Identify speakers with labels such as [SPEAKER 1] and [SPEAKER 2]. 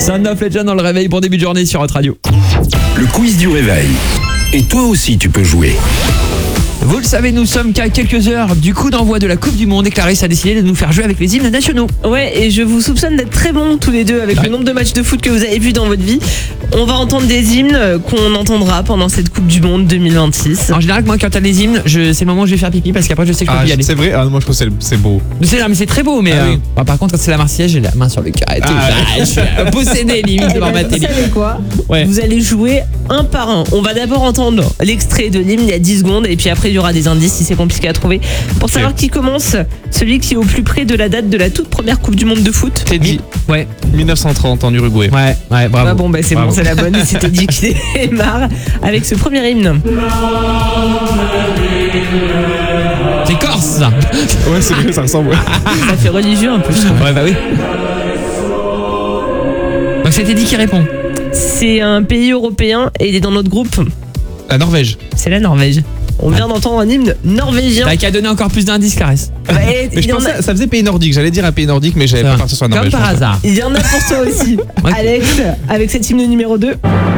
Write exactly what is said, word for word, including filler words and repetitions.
[SPEAKER 1] Sound of Legend dans le réveil pour début de journée sur Hot Radio.
[SPEAKER 2] Le quiz du réveil. Et toi aussi tu peux jouer.
[SPEAKER 1] Vous le savez, nous sommes qu'à quelques heures du coup d'envoi de la Coupe du Monde et Clarisse a décidé de nous faire jouer avec les hymnes nationaux.
[SPEAKER 3] Ouais, et je vous soupçonne d'être très bons tous les deux avec
[SPEAKER 1] ouais.
[SPEAKER 3] le nombre de matchs de foot que vous avez vus dans votre vie. On va entendre des hymnes qu'on entendra pendant cette Coupe du Monde deux mille vingt-six.
[SPEAKER 1] En général, moi quand t'as les hymnes, je, c'est le moment où je vais faire pipi parce qu'après je sais que je peux
[SPEAKER 4] Ah,
[SPEAKER 1] y aller.
[SPEAKER 4] c'est vrai. Ah, moi je trouve que c'est, c'est beau.
[SPEAKER 1] C'est, non, mais c'est très beau, mais
[SPEAKER 4] Ah,
[SPEAKER 1] euh,
[SPEAKER 4] oui.
[SPEAKER 1] bah, par contre quand c'est la Marseillaise, j'ai la main sur le cœur. Et tout.
[SPEAKER 4] Ah,
[SPEAKER 1] Ah, je suis euh, possédé limite
[SPEAKER 3] Eh
[SPEAKER 1] devant
[SPEAKER 3] ben,
[SPEAKER 1] ma
[SPEAKER 3] vous
[SPEAKER 1] télé.
[SPEAKER 3] savez quoi
[SPEAKER 1] Ouais.
[SPEAKER 3] Vous allez jouer un par un. On va d'abord entendre l'extrait de l'hymne il y a dix secondes et puis après il y aura des indices si c'est compliqué à trouver. Pour savoir qui commence, celui qui est au plus près de la date de la toute première Coupe du Monde de foot.
[SPEAKER 1] Teddy. Ouais,
[SPEAKER 4] dix-neuf cent trente en Uruguay.
[SPEAKER 1] ouais, ouais, bravo.
[SPEAKER 3] Ah bon, bah c'est
[SPEAKER 1] Bravo.
[SPEAKER 3] bon, c'est la bonne. Et c'était dit qu'il démarre avec ce premier hymne.
[SPEAKER 1] C'est corse ça.
[SPEAKER 4] Ouais, c'est vrai, ça ressemble. Ouais.
[SPEAKER 3] Ça fait religieux un peu, je trouve.
[SPEAKER 1] Ouais, bah oui. Donc c'est Teddy qui répond.
[SPEAKER 3] C'est un pays européen et il est dans notre groupe.
[SPEAKER 4] La Norvège.
[SPEAKER 3] C'est la Norvège. On vient d'entendre un hymne norvégien.
[SPEAKER 1] T'as qu'à donner encore plus d'indices, Clarisse.
[SPEAKER 3] Ouais,
[SPEAKER 4] Mais
[SPEAKER 3] il
[SPEAKER 4] je
[SPEAKER 3] y en
[SPEAKER 4] pensais,
[SPEAKER 3] a-
[SPEAKER 4] ça faisait pays nordique. J'allais dire un pays nordique, mais j'avais
[SPEAKER 1] Ça
[SPEAKER 4] pas
[SPEAKER 1] va.
[SPEAKER 4] parti sur la
[SPEAKER 1] Comme
[SPEAKER 4] Norvège.
[SPEAKER 1] par
[SPEAKER 4] je pense.
[SPEAKER 1] hasard.
[SPEAKER 3] Il y en a pour toi aussi.
[SPEAKER 1] Ok.
[SPEAKER 3] Alex, avec cet hymne numéro deux.